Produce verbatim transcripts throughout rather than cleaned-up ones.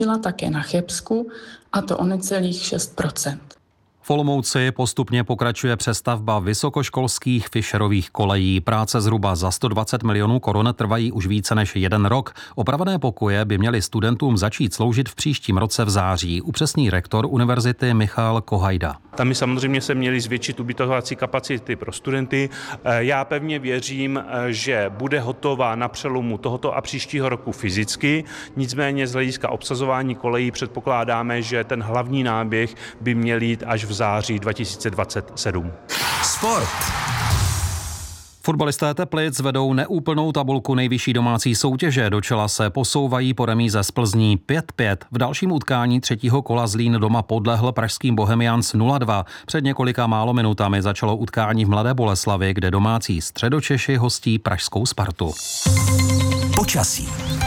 Byla také na Chebsku, a to o necelých šest procent. V Olomouci postupně pokračuje přestavba vysokoškolských Fischerových kolejí. Práce zhruba za sto dvacet milionů korun trvají už více než jeden rok. Opravené pokoje by měly studentům začít sloužit v příštím roce v září, upřesní rektor univerzity Michal Kohajda. Tam my samozřejmě se měli zvětšit ubytovací kapacity pro studenty. Já pevně věřím, že bude hotová na přelomu tohoto a příštího roku fyzicky. Nicméně z hlediska obsazování kolejí předpokládáme, že ten hlavní náběh by měl jít až v září dva tisíce dvacet sedm. Sport. Fotbalisté Teplic vedou neúplnou tabulku nejvyšší domácí soutěže. Do čela se posouvají po remíze z Plzní pět pět. V dalším utkání třetího kola Zlín doma podlehl pražským Bohemians nula dva. Před několika málo minutami začalo utkání v Mladé Boleslavi, kde domácí Středočeši hostí pražskou Spartu. Počasí.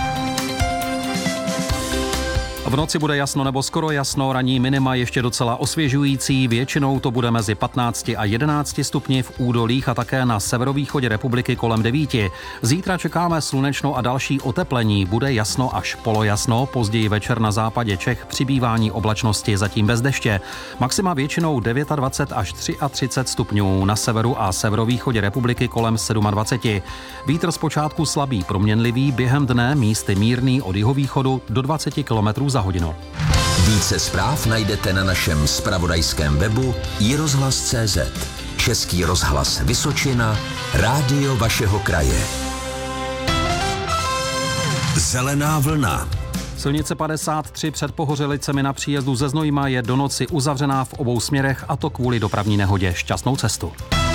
V noci bude jasno nebo skoro jasno, ranní minima ještě docela osvěžující, většinou to bude mezi patnácti a jedenácti stupni v údolích a také na severovýchodě republiky kolem devíti. Zítra čekáme slunečno a další oteplení, bude jasno až polojasno, později večer na západě Čech přibývání oblačnosti, zatím bez deště. Maxima většinou dvacet devět až třicet tři stupňů, na severu a severovýchodě republiky kolem dvacet sedm. Vítr zpočátku slabý, proměnlivý, během dne místy mírný od jihovýchodu do dvacet kilometrů za hodinu. Více zpráv najdete na našem zpravodajském webu i rozhlas tečka cé zet. Český rozhlas Vysočina, rádio vašeho kraje. Zelená vlna. Silnice padesát tři před Pohořelicemi na příjezdu ze Znojma je do noci uzavřená v obou směrech, a to kvůli dopravní nehodě. Šťastnou cestu.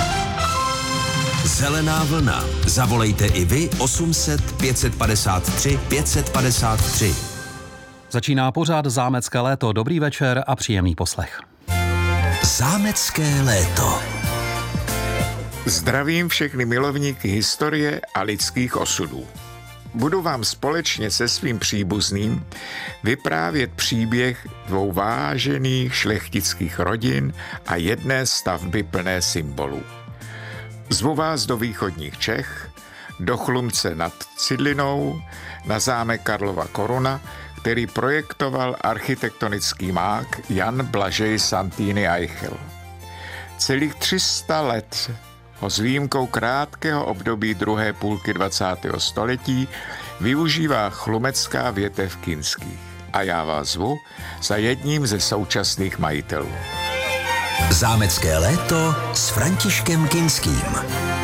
Zelená vlna. Zavolejte i vy osm set pět padesát tři pět padesát tři. Začíná pořád Zámecké léto. Dobrý večer a příjemný poslech. Zámecké léto. Zdravím všechny milovníky historie a lidských osudů. Budu vám společně se svým příbuzným vyprávět příběh dvou vážených šlechtických rodin a jedné stavby plné symbolů. Zvu vás do východních Čech, do Chlumce nad Cidlinou, na zámek Karlova Koruna, který projektoval architektonický mák Jan Blažej Santini Eichel. Celých tři sta let ho s výjimkou krátkého období druhé půlky dvacátého století využívá chlumecká větev Kinských. A já vás zvu za jedním ze současných majitelů. Zámecké léto s Františkem Kinským.